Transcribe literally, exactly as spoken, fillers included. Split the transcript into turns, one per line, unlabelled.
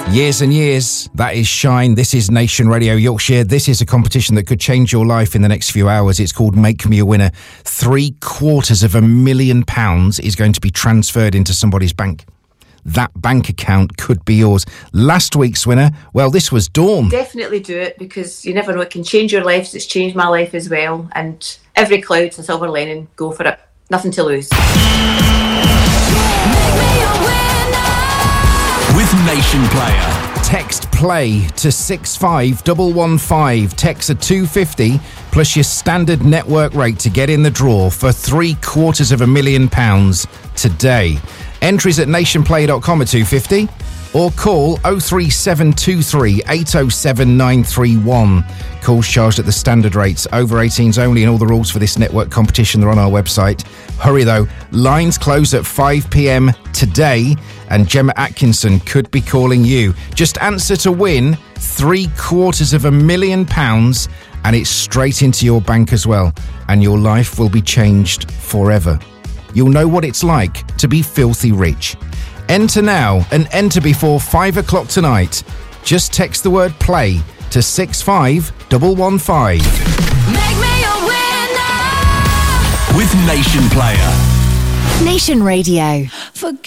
Years and years, that is Shine. This is Nation Radio Yorkshire. This is a competition that could change your life in the next few hours. It's called Make Me a Winner. Three quarters of a million pounds is going to be transferred into somebody's bank. That bank account could be yours. Last week's winner, well, this was Dawn.
Definitely do it, because you never know, it can change your life. It's changed my life as well. And every cloud's a silver lining. Go for it. Nothing to lose.
With Nation Player.
Text play to six five one one five. Text a two fifty plus your standard network rate to get in the draw for three quarters of a million pounds today. Entries at nationplay dot com at two fifty or call oh three seven two three eight oh seven nine three one. Calls charged at the standard rates. Over eighteens only, and all the rules for this network competition are on our website. Hurry though, lines close at five p.m. today, and Gemma Atkinson could be calling you. Just answer to win three quarters of a million pounds, and it's straight into your bank as well, and your life will be changed forever. You'll know what it's like to be filthy rich. Enter now and enter before five o'clock tonight. Just text the word play to six five one one five.
Make me a winner with Nation Player.
Nation Radio.
Forget